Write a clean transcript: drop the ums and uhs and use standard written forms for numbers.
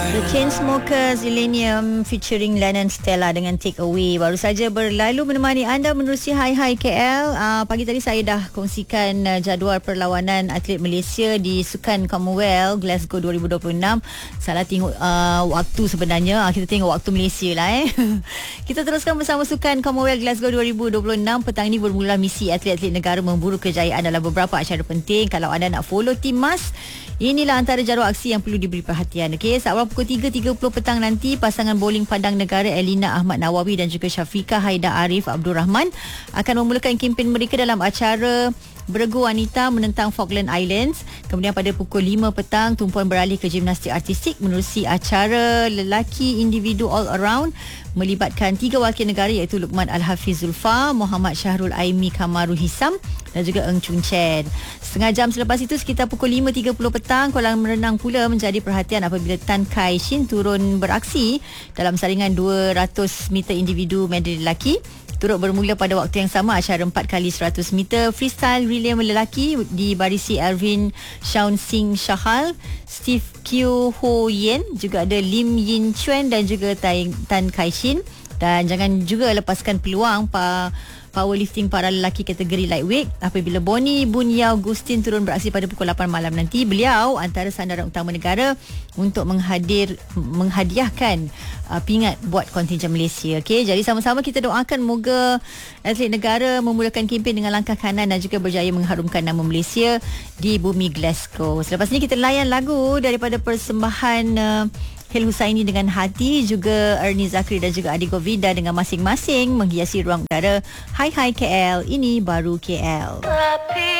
The Chainsmokers Illenium featuring Lennon Stella dengan Take Away baru saja berlalu menemani anda menerusi Hai Hai KL. Pagi tadi saya dah kongsikan jadual perlawanan atlet Malaysia di Sukan Commonwealth Glasgow 2026. Salah tengok waktu sebenarnya. Kita tengok waktu Malaysia lah Kita teruskan bersama Sukan Commonwealth Glasgow 2026. Petang ini bermula misi atlet-atlet negara memburu kejayaan dalam beberapa acara penting. Kalau anda nak follow tim MAS, inilah antara jadual aksi yang perlu diberi perhatian. Okey, saat pukul 3.30 petang nanti, pasangan bowling padang negara Elina Ahmad Nawawi dan juga Syafiqah Haida Arif Abdul Rahman akan memulakan kempen mereka dalam acara beregu wanita menentang Falkland Islands. Kemudian pada pukul 5 petang, tumpuan beralih ke gimnastik artistik menerusi acara lelaki individu all around melibatkan 3 wakil negara iaitu Luqman Al-Hafiz Zulfa, Muhammad Syahrul Aimi Kamarul Hisam dan juga Eng Chun Chen. Setengah jam selepas itu, sekitar pukul 5.30 petang, kolam renang pula menjadi perhatian apabila Tan Kai Shin turun beraksi dalam saringan 200 meter individu medali lelaki. Turut bermula pada waktu yang sama acara 4x100 meter freestyle relay lelaki di barisi Alvin Shaun Singh Shahal, Steve Kyu Ho Yen, juga ada Lim Yin Chuan dan juga Tan Kai Shin. Dan jangan juga lepaskan peluang powerlifting para lelaki kategori lightweight apabila Bonnie Bunyao Gustin turun beraksi pada pukul 8 malam nanti. Beliau antara sandaran utama negara untuk menghadiahkan pingat buat kontingen Malaysia. Okey, jadi sama-sama kita doakan moga atlet negara memulakan kempen dengan langkah kanan dan juga berjaya mengharumkan nama Malaysia di bumi Glasgow. Selepas ini kita layan lagu daripada persembahan Hil Husaini dengan Hati, juga Ernie Zakri dan juga Adi Govida dengan masing-masing menghiasi ruang udara Hai Hai KL. Ini baru KL.